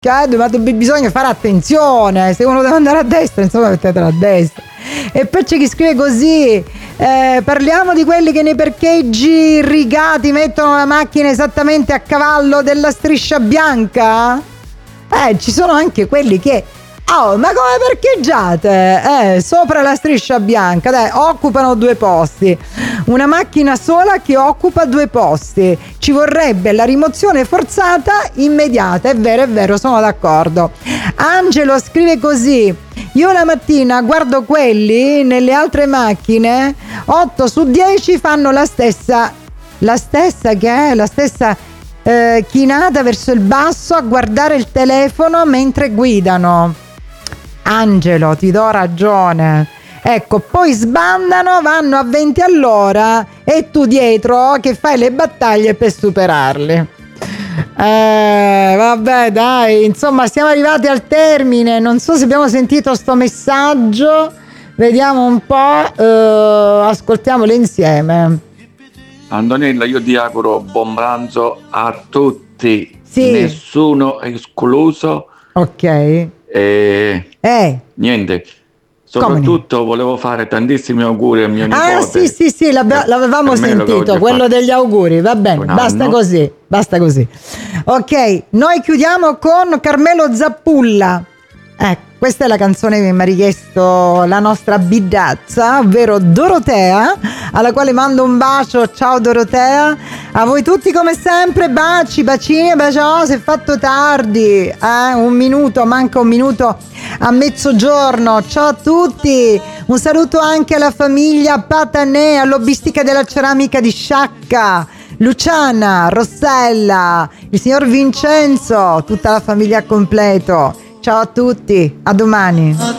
Ma bisogna fare attenzione, se uno deve andare a destra, insomma, mettetelo a destra. E poi c'è chi scrive così: parliamo di quelli che nei parcheggi rigati mettono la macchina esattamente a cavallo della striscia bianca? Ci sono anche quelli che ma come parcheggiate? Sopra la striscia bianca, dai, occupano 2 posti. Una macchina sola che occupa 2 posti. Ci vorrebbe la rimozione forzata immediata. È vero, sono d'accordo. Angelo scrive così: io la mattina guardo quelli nelle altre macchine, 8 su 10 fanno la stessa chinata verso il basso a guardare il telefono mentre guidano. Angelo, ti do ragione. Ecco, poi sbandano, vanno a 20 all'ora e tu dietro che fai le battaglie per superarli. Vabbè, dai, insomma, siamo arrivati al termine. Non so se abbiamo sentito sto messaggio. Vediamo un po', ascoltiamolo insieme. Antonella, io ti auguro buon pranzo a tutti, nessuno escluso. Ok. Niente, soprattutto volevo fare tantissimi auguri a mio nipote. Sì, l'avevamo sentito, quello degli auguri, va bene, basta così. Ok, noi chiudiamo con Carmelo Zappulla. Questa è la canzone che mi ha richiesto la nostra bidazza, ovvero Dorotea, alla quale mando un bacio. Ciao Dorotea, a voi tutti come sempre, baci, bacini, si è fatto tardi, manca un minuto a mezzogiorno. Ciao a tutti, un saluto anche alla famiglia Patanè, all'Hobbistica della Ceramica di Sciacca, Luciana, Rossella, il signor Vincenzo, tutta la famiglia al completo. Ciao a tutti, a domani.